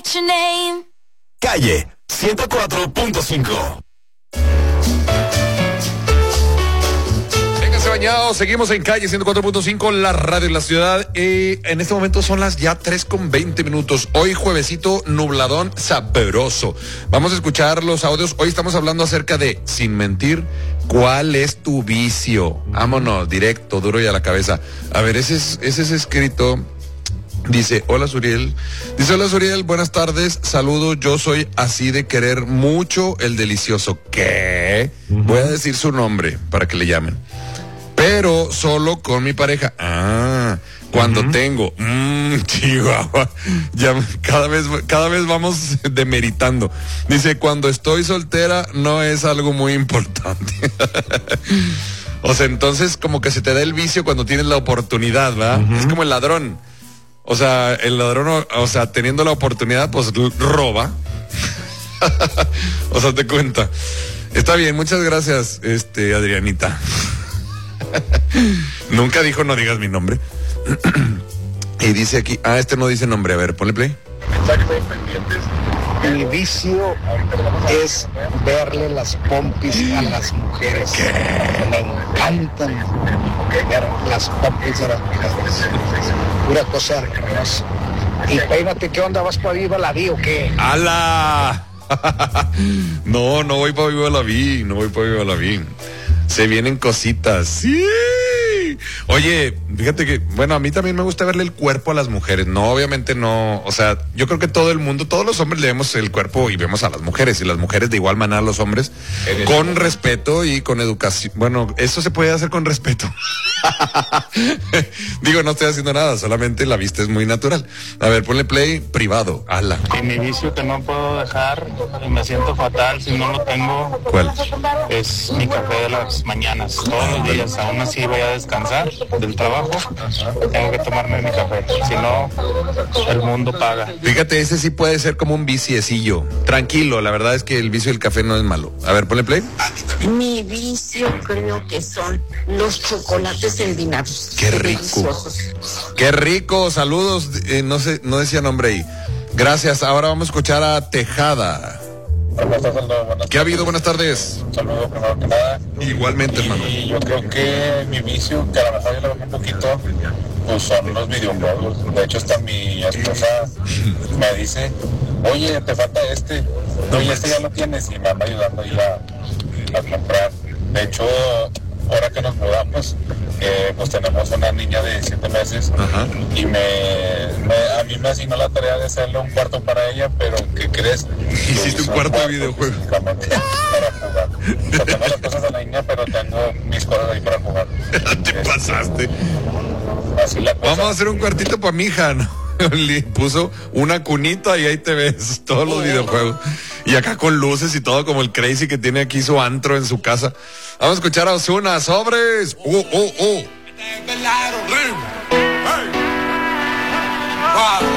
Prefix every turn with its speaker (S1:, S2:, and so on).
S1: your name.
S2: Calle 104.5.
S3: Bañado, seguimos en Calle 104.5, la radio de la ciudad. En este momento son las ya 3:20. Hoy juevesito nubladón sabroso. Vamos a escuchar los audios. Hoy estamos hablando acerca de, sin mentir, ¿cuál es tu vicio? Vámonos, directo, duro y a la cabeza. A ver, ese es escrito. Dice, hola Suriel, buenas tardes, saludos, yo soy así de querer mucho el delicioso. ¿Qué? Voy a decir su nombre para que le llamen. Pero solo con mi pareja. Cuando tengo. Chihuahua. Ya cada vez vamos demeritando. Dice, cuando estoy soltera no es algo muy importante. O sea, entonces como que se te da el vicio cuando tienes la oportunidad, ¿verdad? Es como el ladrón. O sea, el ladrón, o sea, teniendo la oportunidad, pues roba. O sea, te cuenta. Está bien, muchas gracias, Adrianita. Nunca dijo no digas mi nombre. Y dice aquí, no dice nombre, a ver, ponle play.
S4: Mi vicio es verle las pompis a las mujeres.
S3: ¿Qué?
S4: Me encantan ver las pompis a las mujeres. Pura cosa hermosa. Y peínate, ¿qué onda? ¿Vas para Viva la Vi o qué?
S3: ¡Hala! No voy para Viva la Vi. Se vienen cositas. ¡Sí! Oye, fíjate que, bueno, a mí también me gusta verle el cuerpo a las mujeres. No, obviamente no. O sea, yo creo que todo el mundo, todos los hombres le vemos el cuerpo y vemos a las mujeres. Y las mujeres de igual manera a los hombres. Con respeto y con educación. Bueno, eso se puede hacer con respeto. Digo, no estoy haciendo nada, solamente la vista es muy natural. A ver, ponle play privado. ¡Hala!
S5: Y mi vicio que no puedo dejar y me siento fatal si no lo tengo.
S3: ¿Cuál?
S5: Es mi café de las mañanas, todos los días. Aún así voy a descansar del trabajo, tengo que tomarme mi café, si no el mundo paga.
S3: Fíjate, ese sí puede ser como un viciecillo. Tranquilo, la verdad es que el vicio del café no es malo. A ver, ponle play.
S6: Mi vicio creo que son los chocolates envinados.
S3: Qué rico.
S6: Deliciosos.
S3: Qué rico, saludos. No decía nombre ahí. Gracias, ahora vamos a escuchar a Tejada. ¿Qué ha habido? Buenas tardes.
S5: Un saludo primero que nada.
S3: Igualmente, hermano.
S5: Y yo creo que mi vicio, que a lo mejor yo lo veo un poquito, pues son los videojuegos. De hecho, hasta mi esposa me dice, oye, te falta oye, este ya lo tienes, y me anda ayudando ahí a comprar. De hecho, ahora que nos mudamos, pues tenemos una niña de 7 meses.
S3: Ajá.
S5: Y a mí me asignó la tarea de hacerle un cuarto para ella, pero ¿qué crees?
S3: Hiciste un cuarto de videojuegos
S5: para jugar. O sea, tengo las cosas de la niña, pero tengo mis cosas ahí para jugar.
S3: Te pasaste.
S5: Así la cosa.
S3: Vamos a hacer un cuartito para mi hija, ¿no? Le puso una cunita y ahí te ves todos los videojuegos. Y acá con luces y todo, como el crazy que tiene aquí su antro en su casa. Vamos a escuchar a Ozuna, sobres.
S7: Wow.